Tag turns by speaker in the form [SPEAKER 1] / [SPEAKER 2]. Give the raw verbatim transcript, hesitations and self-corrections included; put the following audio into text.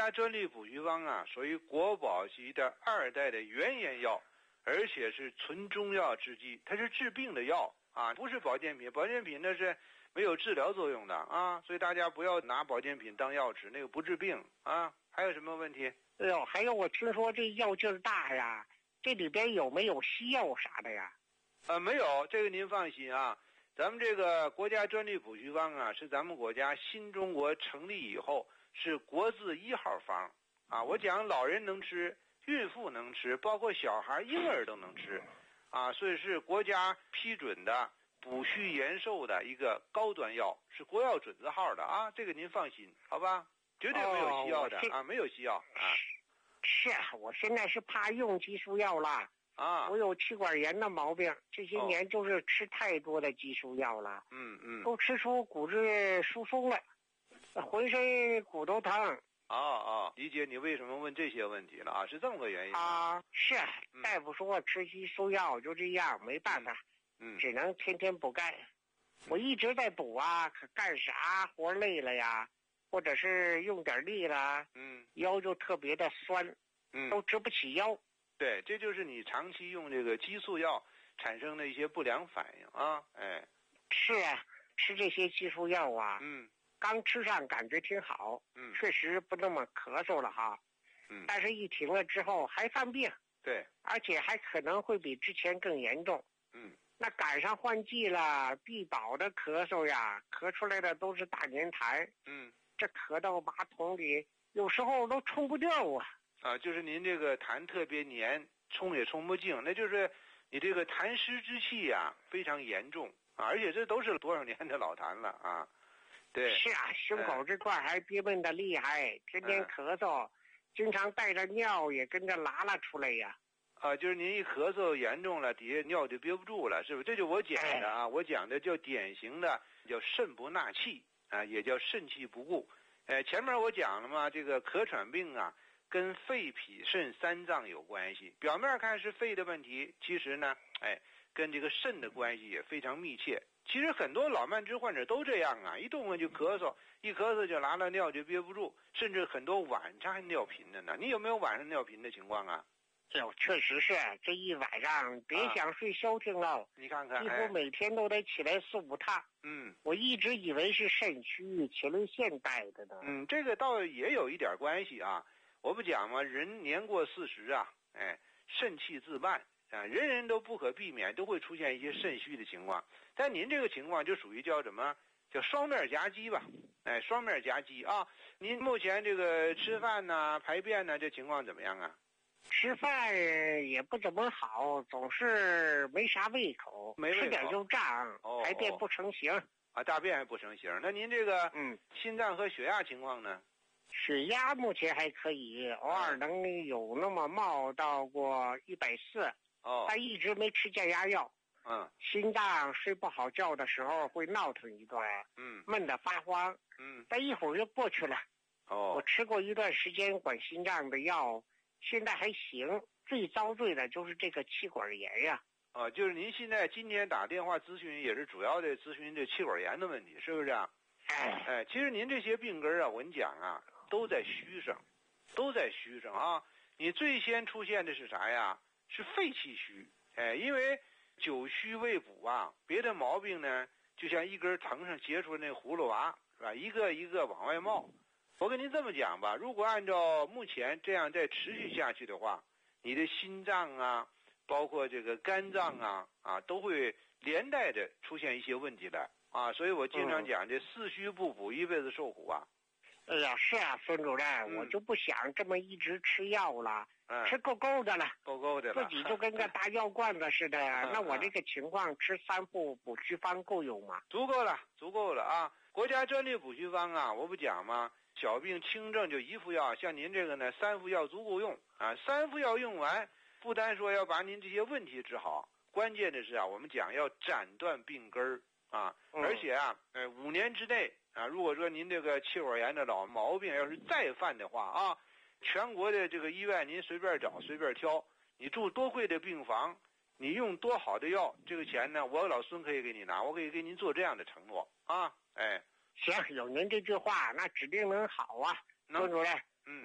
[SPEAKER 1] 家专利补虚方啊，属于国宝级的二代的原研药，而且是纯中药制剂，它是治病的药啊，不是保健品。保健品那是没有治疗作用的啊，所以大家不要拿保健品当药吃，那个不治病啊。还有什么问题？
[SPEAKER 2] 哎呦，还有我听说这药劲儿大呀，这里边有没有西药啥的呀？
[SPEAKER 1] 呃，没有，这个您放心啊。咱们这个国家专利补虚方啊，是咱们国家新中国成立以后是国字一号方啊。我讲老人能吃，孕妇能吃，包括小孩、婴儿都能吃啊，所以是国家批准的补虚延寿的一个高端药，是国药准字号的啊。这个您放心，好吧？绝对没有西药的、
[SPEAKER 2] 哦、
[SPEAKER 1] 啊，没有西药啊。
[SPEAKER 2] 是啊，我现在是怕用激素药了。
[SPEAKER 1] 啊，
[SPEAKER 2] 我有气管炎的毛病，这些年就是吃太多的激素药了，
[SPEAKER 1] 嗯嗯，
[SPEAKER 2] 都吃出骨质疏松了，浑身骨头疼。
[SPEAKER 1] 啊啊，理解你为什么问这些问题了啊？是这么个原因
[SPEAKER 2] 啊？是，嗯、大夫说吃激素药就这样，没办法，
[SPEAKER 1] 嗯，
[SPEAKER 2] 只能天天补钙。我一直在补啊，可干啥活累了呀，或者是用点力了，
[SPEAKER 1] 嗯，
[SPEAKER 2] 腰就特别的酸，
[SPEAKER 1] 嗯，
[SPEAKER 2] 都直不起腰。
[SPEAKER 1] 对，这就是你长期用这个激素药产生的一些不良反应啊！哎，
[SPEAKER 2] 是啊，吃这些激素药啊，
[SPEAKER 1] 嗯，
[SPEAKER 2] 刚吃上感觉挺好，
[SPEAKER 1] 嗯，
[SPEAKER 2] 确实不那么咳嗽了哈，
[SPEAKER 1] 嗯，
[SPEAKER 2] 但是一停了之后还犯病，
[SPEAKER 1] 对，
[SPEAKER 2] 而且还可能会比之前更严重，
[SPEAKER 1] 嗯，
[SPEAKER 2] 那赶上换季了，必保的咳嗽呀，咳出来的都是大粘痰，
[SPEAKER 1] 嗯，
[SPEAKER 2] 这咳到马桶里，有时候都冲不掉啊。
[SPEAKER 1] 啊，就是您这个痰特别黏，冲也冲不净，那就是你这个痰湿之气呀、啊、非常严重啊，而且这都是多少年的老痰了啊。对，
[SPEAKER 2] 是啊，胸口这块还憋闷的厉害，嗯、天天咳嗽，嗯、经常带着尿也跟着拉了出来呀。
[SPEAKER 1] 啊，就是您一咳嗽严重了，底下尿就憋不住了，是不是？这就我讲的啊，哎、我讲的叫典型的叫肾不纳气啊，也叫肾气不固。呃，前面我讲了嘛，这个咳喘病啊。跟肺脾肾三脏有关系，表面看是肺的问题，其实呢，哎，跟这个肾的关系也非常密切。其实很多老慢支患者都这样啊，一动了就咳嗽，一咳嗽就拉了尿就憋不住，甚至很多晚上还尿频的呢。你有没有晚上尿频的情况啊？
[SPEAKER 2] 有，确实是这一晚上别想睡消停了、啊，
[SPEAKER 1] 你看看，
[SPEAKER 2] 几乎每天都得起来四五趟。
[SPEAKER 1] 嗯，
[SPEAKER 2] 我一直以为是肾虚前列腺带的呢。
[SPEAKER 1] 嗯，这个倒也有一点关系啊。我不讲嘛，人年过四十啊，哎，肾气自慢啊，人人都不可避免都会出现一些肾虚的情况。但您这个情况就属于叫什么？叫双面夹击吧，哎，双面夹击啊。您目前这个吃饭呐、排便呐，这情况怎么样啊？
[SPEAKER 2] 吃饭也不怎么好，总是没啥胃口，
[SPEAKER 1] 没胃口，
[SPEAKER 2] 吃点就胀，
[SPEAKER 1] 哦、
[SPEAKER 2] 排便不成形
[SPEAKER 1] 啊，大便还不成形。那您这个
[SPEAKER 2] 嗯，
[SPEAKER 1] 心脏和血压情况呢？
[SPEAKER 2] 血压目前还可以，偶尔能有那么冒到过一百四，
[SPEAKER 1] 哦，
[SPEAKER 2] 但一直没吃降压药。
[SPEAKER 1] 嗯，
[SPEAKER 2] 心脏睡不好觉的时候会闹腾一段，
[SPEAKER 1] 嗯，
[SPEAKER 2] 闷得发慌，
[SPEAKER 1] 嗯，
[SPEAKER 2] 但一会儿就过去了。
[SPEAKER 1] 哦，
[SPEAKER 2] 我吃过一段时间管心脏的药，现在还行。最遭罪的就是这个气管炎呀。
[SPEAKER 1] 哦，就是您现在今天打电话咨询，也是主要的咨询这气管炎的问题，是不是啊？
[SPEAKER 2] 哎
[SPEAKER 1] 哎，其实您这些病根啊，我跟你讲啊，都在虚上，都在虚上啊。你最先出现的是啥呀？是肺气虚。哎，因为久虚未补啊，别的毛病呢，就像一根藤上结出那葫芦娃，是吧？一个一个往外冒。我跟您这么讲吧，如果按照目前这样再持续下去的话，你的心脏啊，包括这个肝脏啊，啊，都会连带着出现一些问题来。啊，所以我经常讲，这四虚不补，一辈子受苦啊。
[SPEAKER 2] 哎呀，是啊，孙主任，
[SPEAKER 1] 嗯、
[SPEAKER 2] 我就不想这么一直吃药了，
[SPEAKER 1] 嗯、
[SPEAKER 2] 吃够够的了，
[SPEAKER 1] 够够的了，
[SPEAKER 2] 自己就跟个大药罐子似的。那我这个情况，吃三副补虚方够用吗？
[SPEAKER 1] 足够了，足够了啊！国家专利补虚方啊，我不讲吗？小病轻症就一副药，像您这个呢，三副药足够用啊。三副药用完，不单说要把您这些问题治好，关键的是啊，我们讲要斩断病根儿。啊，而且啊，呃，五年之内啊，如果说您这个气管炎的老毛病要是再犯的话啊，全国的这个医院您随便找随便挑，你住多贵的病房，你用多好的药，这个钱呢，我老孙可以给你拿，我可以给您做这样的承诺啊，哎，
[SPEAKER 2] 行，有您这句话，那指定能好啊，孙主任。